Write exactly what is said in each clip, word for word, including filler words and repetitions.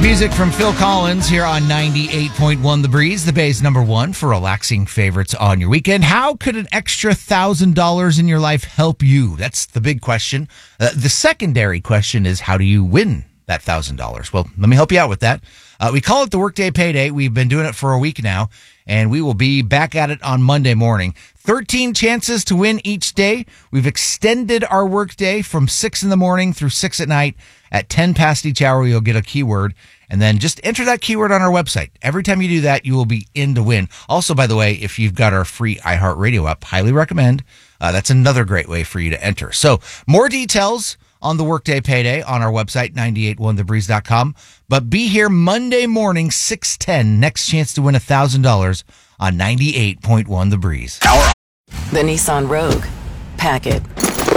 Music from Phil Collins here on ninety-eight point one The Breeze, the Bay's number one for relaxing favorites on your weekend. How could an extra one thousand dollars in your life help you? That's the big question. Uh, the secondary question is, how do you win that one thousand dollars? Well, let me help you out with that. Uh, we call it the Workday Payday. We've been doing it for a week now, and we will be back at it on Monday morning. thirteen chances to win each day. We've extended our workday from six in the morning through six at night. At ten past each hour, you'll get a keyword, and then just enter that keyword on our website. Every time you do that, you will be in to win. Also, by the way, if you've got our free iHeartRadio app, highly recommend. Uh, that's another great way for you to enter. So more details on the Workday Payday on our website, nine eight one the breeze dot com. But be here Monday morning, six ten. Next chance to win one thousand dollars on ninety-eight point one The Breeze. The Nissan Rogue. Pack it.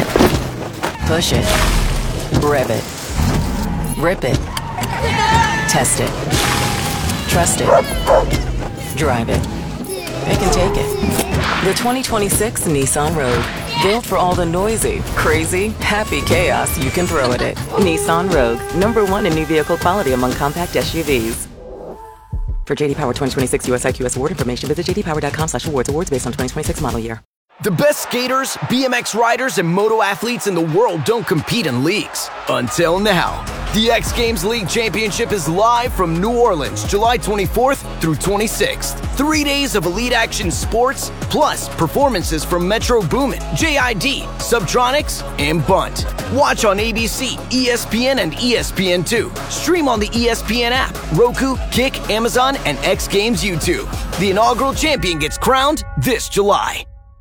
Push it. Rev it. Rip it. Test it. Trust it. Drive it. It can take it. The twenty twenty-six Nissan Rogue. Built for all the noisy, crazy, happy chaos you can throw at it. Nissan Rogue. Number one in new vehicle quality among compact S U Vs. For J D Power twenty twenty-six U S I Q S award information, visit j d power dot com slash awards. Awards based on twenty twenty-six model year. The best skaters, B M X riders, and moto athletes in the world don't compete in leagues. Until now. The X Games League Championship is live from New Orleans, July twenty-fourth through twenty-sixth. Three days of elite action sports, plus performances from Metro Boomin, J I D, Subtronics, and Bunt. Watch on A B C, E S P N, and E S P N two. Stream on the E S P N app, Roku, Kick, Amazon, and X Games YouTube. The inaugural champion gets crowned this July.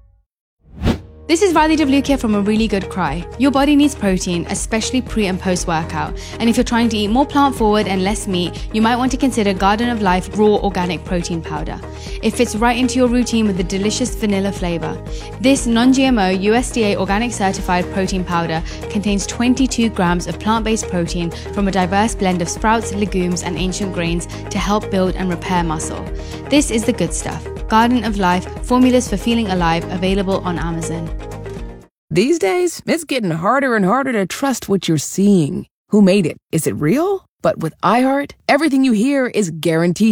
This is Riley DeVlukia from A Really Good Cry. Your body needs protein, especially pre and post workout. And if you're trying to eat more plant forward and less meat, you might want to consider Garden of Life Raw Organic Protein Powder. It fits right into your routine with a delicious vanilla flavor. This non-G M O U S D A organic certified protein powder contains twenty-two grams of plant-based protein from a diverse blend of sprouts, legumes, and ancient grains to help build and repair muscle. This is the good stuff. Garden of Life, formulas for feeling alive, available on Amazon. These days, it's getting harder and harder to trust what you're seeing. Who made it? Is it real? But with iHeart, everything you hear is guaranteed